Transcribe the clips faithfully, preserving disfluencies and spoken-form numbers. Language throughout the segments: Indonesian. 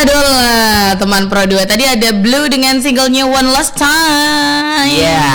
Adola, teman Pro dua. Tadi ada Blue dengan singlenya One Last Time. Iya.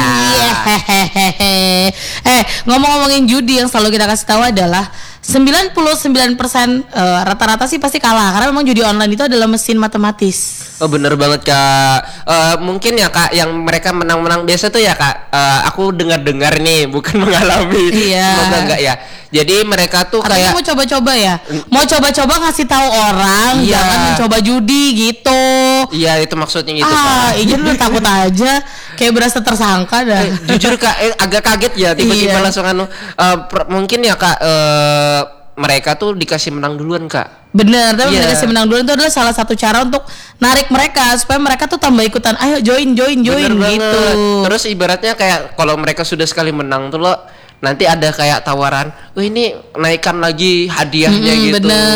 Yeah. Eh, ngomong-ngomongin judi, yang selalu kita kasih tahu adalah sembilan puluh sembilan persen uh, rata-rata sih pasti kalah, karena memang judi online itu adalah mesin matematis. Oh bener banget kak. Uh, mungkin ya kak, yang mereka menang-menang biasa tuh ya kak. Uh, aku dengar-dengar nih, bukan mengalami. Iya. Semoga enggak ya. Jadi mereka tuh Artinya kayak mau coba-coba ya, mau coba-coba ngasih tahu orang, iya. jangan mencoba judi gitu. Iya itu maksudnya gitu ah, kak. Ijen lu takut aja, kayak berasa tersangka dah. Eh, jujur kak, eh, agak kaget ya tiba-tiba Iya. langsung anu. Uh, per- mungkin ya kak. Uh, mereka tuh dikasih menang duluan kak. Bener, tapi yeah. dikasih menang duluan itu adalah salah satu cara untuk narik mereka supaya mereka tuh tambah ikutan. Ayo join, join, join. Bener gitu. Banget. Terus ibaratnya kayak kalau mereka sudah sekali menang tuh lo nanti ada kayak tawaran, wah ini naikkan lagi hadiahnya hmm, gitu.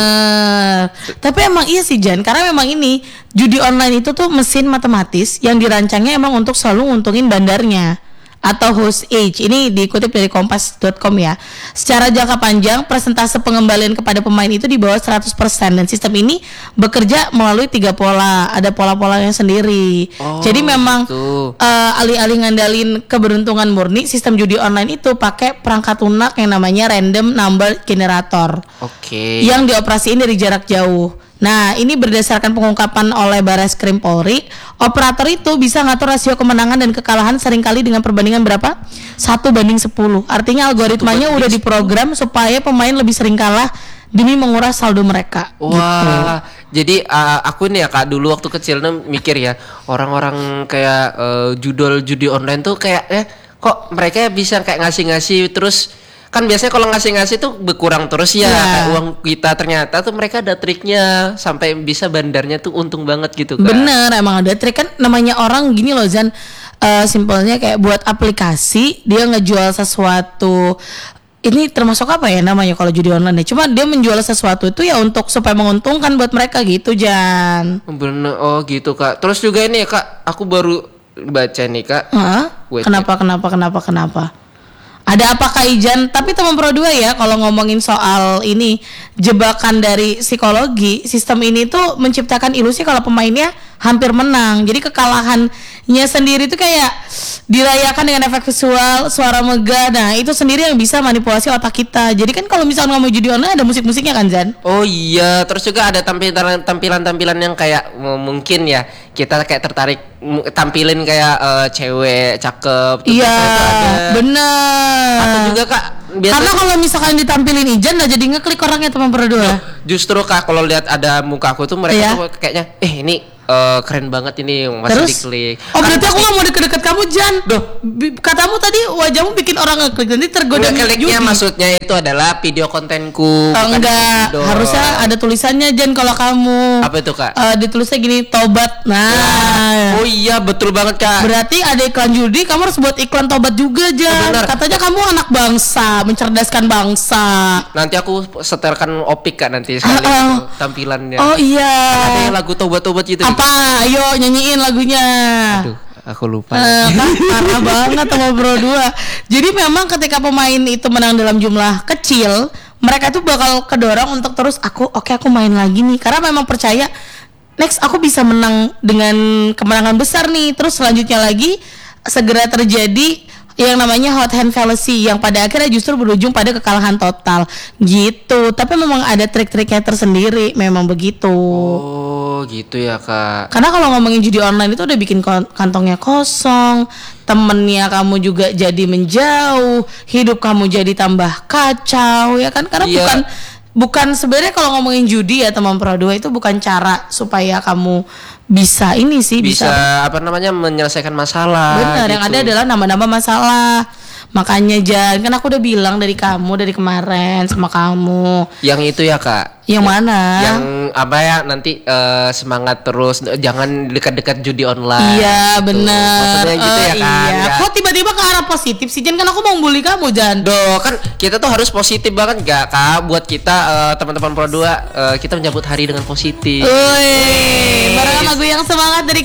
Bener. Tapi emang iya sih Jan, karena memang ini judi online itu tuh mesin matematis yang dirancangnya emang untuk selalu nguntungin bandarnya atau host age. Ini dikutip dari kompas dot com ya. Secara jangka panjang, persentase pengembalian kepada pemain itu di bawah seratus persen, dan sistem ini bekerja melalui tiga pola. Ada pola-polanya sendiri. Oh, Jadi memang gitu. uh, alih-alih ngandalin keberuntungan murni, sistem judi online itu pakai perangkat lunak yang namanya random number generator. Oke. Okay. Yang dioperasiin dari jarak jauh. Nah, ini berdasarkan pengungkapan oleh Barreskrim Polri, operator itu bisa ngatur rasio kemenangan dan kekalahan seringkali dengan perbandingan berapa? satu banding sepuluh. Artinya algoritmanya udah diprogram supaya pemain lebih sering kalah demi menguras saldo mereka. Wah, gitu. Jadi uh, aku nih ya kak, dulu waktu kecil nih mikir ya, orang-orang kayak uh, judul judi online tuh kayak eh kok mereka bisa kayak ngasih-ngasih terus. Kan biasanya kalau ngasih-ngasih tuh berkurang terus ya, yeah. kayak uang kita, ternyata tuh mereka ada triknya sampai bisa bandarnya tuh untung banget gitu kan. Bener, emang ada trik kan, namanya orang gini loh Zan, uh, simpelnya kayak buat aplikasi dia ngejual sesuatu. Ini termasuk apa ya namanya kalau judi online ya? Cuma dia menjual sesuatu itu ya untuk supaya menguntungkan buat mereka gitu Jan. Bener, oh gitu kak. Terus juga ini ya kak, aku baru baca nih kak. Hah? Wait, Kenapa, kenapa, kenapa, kenapa? Ada apa Kak Ijan? Tapi teman Pro dua ya, kalau ngomongin soal ini jebakan dari psikologi, sistem ini tuh menciptakan ilusi kalau pemainnya hampir menang. Jadi kekalahannya sendiri tuh kayak dirayakan dengan efek visual, suara megah. Nah, itu sendiri yang bisa manipulasi otak kita. Jadi kan kalau misalnya ngomong judi online ada musik-musiknya kan, Zan? Oh iya, terus juga ada tampilan tampilan-tampilan yang kayak m- mungkin ya kita kayak tertarik m- tampilin kayak uh, cewek cakep. Iya, bener. Atau juga kak, biasa karena kalau misalkan ditampilin Ijan lah jadi ngeklik orangnya teman Pro dua. Justru kak kalau lihat ada muka aku tuh mereka iya. tuh kayaknya eh ini Uh, keren banget ini masih Terus? diklik. Oh berarti aku gak mau deket-deket kamu Jan. Duh, katamu tadi wajahmu bikin orang ngeklik, nanti tergoda. Ngekliknya maksudnya itu adalah video kontenku. Oh, enggak, video. Harusnya ada tulisannya Jan kalau kamu. Apa itu kak? Uh, ditulisnya gini, tobat. Nah. Wah. Oh iya betul banget kak. Berarti ada iklan judi, kamu harus buat iklan tobat juga Jan. Oh, katanya kamu anak bangsa, mencerdaskan bangsa. Nanti aku setelkan opik kak nanti sekali uh, uh. tampilannya. Oh iya. Ada yang lagu tobat-tobat gitu. Apa? Ayo nyanyiin lagunya. Aduh, aku lupa. Uh, kan parah banget sama Pro dua. Jadi memang ketika pemain itu menang dalam jumlah kecil, mereka tuh bakal kedorong untuk terus aku oke okay, aku main lagi nih, karena memang percaya next aku bisa menang dengan kemenangan besar nih. Terus selanjutnya lagi segera terjadi yang namanya hot hand fallacy, yang pada akhirnya justru berujung pada kekalahan total gitu. Tapi memang ada trik-triknya tersendiri, memang begitu. Oh gitu ya kak. Karena kalau ngomongin judi online itu udah bikin kantongnya kosong, temennya kamu juga jadi menjauh, hidup kamu jadi tambah kacau ya kan. Karena yeah. bukan bukan sebenarnya kalau ngomongin judi ya teman Pro dua itu bukan cara supaya kamu bisa ini sih bisa, bisa apa namanya menyelesaikan masalah. Benar, gitu. Yang ada adalah nambah-nambah masalah. Makanya Jan, kan aku udah bilang dari kamu dari kemarin sama kamu. Yang itu ya kak. Yang mana? Yang apa ya nanti uh, semangat terus, jangan dekat-dekat judi online. Iya gitu. Benar. Maksudnya gitu uh, ya kan. Iya. Ya. Kok tiba-tiba ke arah positif sih Jan? Kan aku mau bully kamu Jan. Duh kan kita tuh harus positif banget gak kak? Buat kita uh, teman-teman Pro dua uh, kita menyambut hari dengan positif. Wih, barengan lagu yang semangat dari